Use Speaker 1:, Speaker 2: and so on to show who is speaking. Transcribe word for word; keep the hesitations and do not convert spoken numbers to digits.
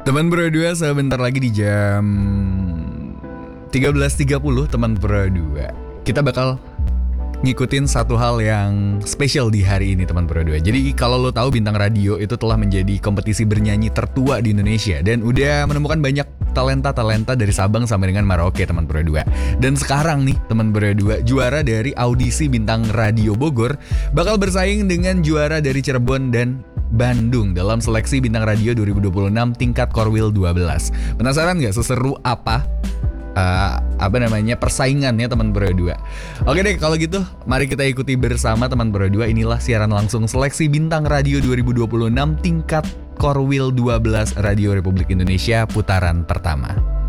Speaker 1: Teman Pro dua, sebentar lagi di jam tiga belas tiga puluh teman Pro dua, kita bakal ngikutin satu hal yang spesial di hari ini teman Pro dua. Jadi kalau lo tahu Bintang Radio itu telah menjadi kompetisi bernyanyi tertua di Indonesia dan udah menemukan banyak talenta-talenta dari Sabang sampai dengan Merauke teman Pro dua. Dan sekarang nih teman Pro dua, juara dari audisi Bintang Radio Bogor bakal bersaing dengan juara dari Cirebon dan Bandung dalam seleksi Bintang Radio dua ribu dua puluh enam tingkat Korwil dua belas. Penasaran gak seseru apa Uh, apa namanya persaingannya teman Pro dua? Oke deh, kalau gitu mari kita ikuti bersama teman Pro dua. Inilah siaran langsung seleksi Bintang Radio dua ribu dua puluh enam tingkat Korwil dua belas Radio Republik Indonesia putaran pertama.